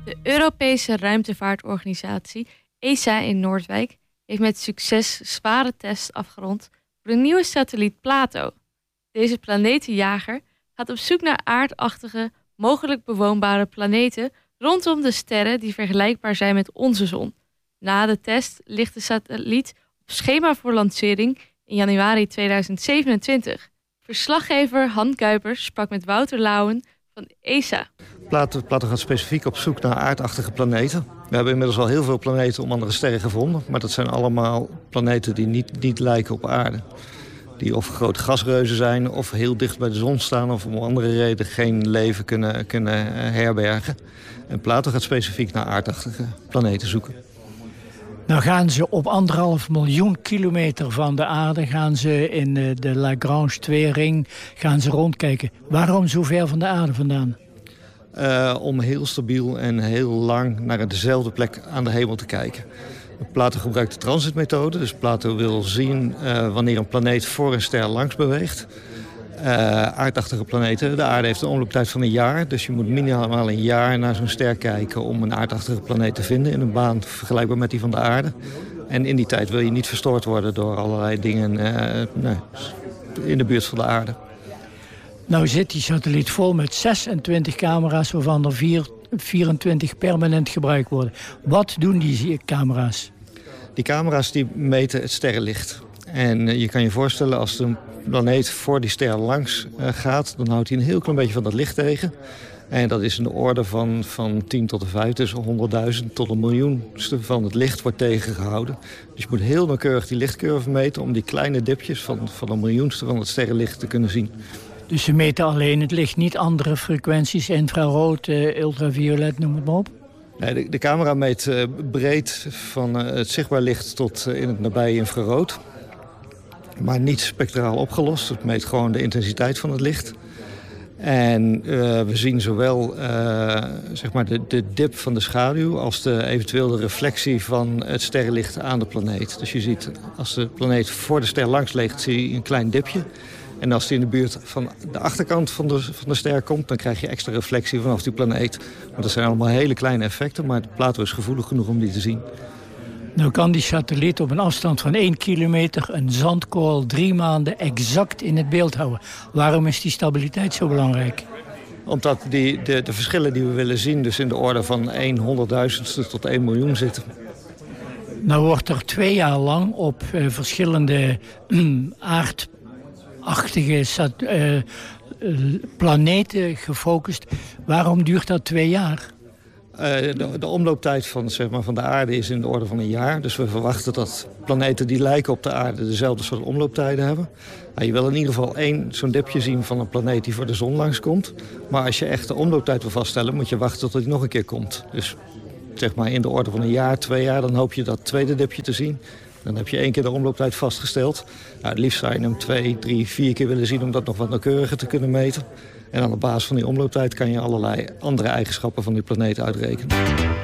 De Europese Ruimtevaartorganisatie, ESA in Noordwijk, heeft met succes zware tests afgerond voor de nieuwe satelliet Plato. Deze planetenjager gaat op zoek naar aardachtige, mogelijk bewoonbare planeten rondom de sterren die vergelijkbaar zijn met onze zon. Na de test ligt de satelliet op schema voor lancering in januari 2027. Verslaggever Han Kuipers sprak met Wouter Lauwen van ESA. Plato gaat specifiek op zoek naar aardachtige planeten. We hebben inmiddels al heel veel planeten om andere sterren gevonden. Maar dat zijn allemaal planeten die niet lijken op aarde. Die of grote gasreuzen zijn of heel dicht bij de zon staan of om andere reden geen leven kunnen herbergen. En Plato gaat specifiek naar aardachtige planeten zoeken. Nou gaan ze op 1,5 miljoen kilometer van de aarde, gaan ze in de Lagrange 2-ring gaan ze rondkijken. Waarom zo ver van de aarde vandaan? Om heel stabiel en heel lang naar dezelfde plek aan de hemel te kijken. Plato gebruikt de transitmethode, dus Plato wil zien wanneer een planeet voor een ster langs beweegt. Aardachtige planeten, de aarde heeft een omlooptijd van 1 jaar, dus je moet minimaal 1 jaar naar zo'n ster kijken om een aardachtige planeet te vinden in een baan vergelijkbaar met die van de aarde. En in die tijd wil je niet verstoord worden door allerlei dingen in de buurt van de aarde. Nou zit die satelliet vol met 26 camera's, waarvan er 24 permanent gebruikt worden. Wat doen die camera's? Die camera's die meten het sterrenlicht. En je kan je voorstellen, als een planeet voor die ster langs gaat, dan houdt hij een heel klein beetje van dat licht tegen. En dat is in de orde van 10 tot de 5, dus 100.000 tot 1 miljoenste van het licht wordt tegengehouden. Dus je moet heel nauwkeurig die lichtcurve meten om die kleine dipjes van 1 miljoenste van het sterrenlicht te kunnen zien. Dus ze meten alleen het licht, niet andere frequenties, infrarood, ultraviolet, noem het maar op? Nee, de camera meet breed van het zichtbaar licht tot in het nabije infrarood. Maar niet spectraal opgelost. Het meet gewoon de intensiteit van het licht. En we zien zowel de dip van de schaduw als eventueel de reflectie van het sterrenlicht aan de planeet. Dus je ziet, als de planeet voor de ster langs ligt, zie je een klein dipje. En als die in de buurt van de achterkant van de ster komt, dan krijg je extra reflectie vanaf die planeet. Want dat zijn allemaal hele kleine effecten, maar Plato is gevoelig genoeg om die te zien. Nou kan die satelliet op een afstand van 1 kilometer een zandkorrel 3 maanden exact in het beeld houden. Waarom is die stabiliteit zo belangrijk? Omdat de verschillen die we willen zien dus in de orde van 1/100.000ste tot 1 miljoen zitten. Nou wordt er 2 jaar lang op verschillende aardachtige planeten gefocust. Waarom duurt dat 2 jaar? De omlooptijd van de aarde is in de orde van 1 jaar. Dus we verwachten dat planeten die lijken op de aarde dezelfde soort omlooptijden hebben. Je wil in ieder geval zo'n dipje zien van een planeet die voor de zon langskomt. Maar als je echt de omlooptijd wil vaststellen, moet je wachten tot hij nog een keer komt. Dus in de orde van 1 jaar, 2 jaar, dan hoop je dat tweede dipje te zien. Dan heb je 1 keer de omlooptijd vastgesteld. Het liefst zou je hem 2, 3, 4 keer willen zien om dat nog wat nauwkeuriger te kunnen meten. En aan de basis van die omlooptijd kan je allerlei andere eigenschappen van die planeet uitrekenen.